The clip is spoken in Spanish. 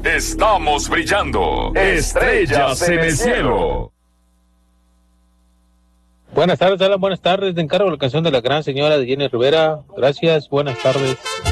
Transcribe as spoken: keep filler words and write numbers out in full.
Estamos brillando. Estrellas en el cielo. Buenas tardes, Alan, buenas tardes. Te encargo la canción de la gran señora de Jenny Rivera. Gracias, buenas tardes.